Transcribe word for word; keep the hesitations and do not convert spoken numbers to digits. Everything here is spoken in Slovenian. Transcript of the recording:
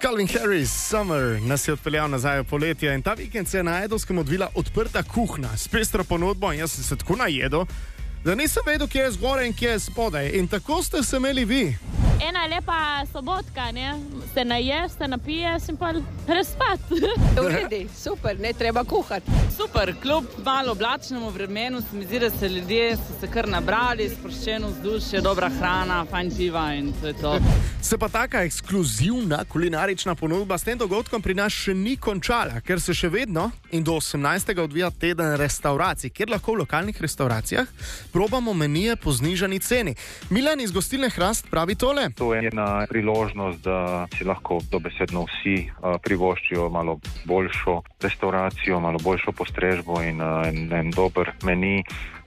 Calvin Harris, Summer, nas je odpeljal nazaj v poletje in ta vikend se je na Ajdovskem odvila odprta kuhna s pestro ponudbo in jaz sem se tako najedel, da nisem vedel, kje je zgoraj in kje je spodaj. In tako ste se imeli vi. Ena lepa sobotka, ne? Se naješ, se napiješ in pa greš spat. Uredi, super, ne treba kuhati. Super, kljub malo oblačnemu vremenu se mi zdi, da se ljudje so se kar nabrali, sproščeno vzdušje, dobra hrana, fajn piva in to je to. Se pa taka ekskluzivna kulinarična ponudba s tem dogodkom pri nas še ni končala, ker se še vedno in do osemnajstega odvija teden restauracij, kjer lahko v lokalnih restauracijah probamo menije po znižani ceni. Milan iz gostilne Hrast pravi tole. To je ena priložnost, da si lahko dobesedno vsi uh, privoščijo malo boljšo restauracijo, malo boljšo postrežbo in uh, en, en dober meni.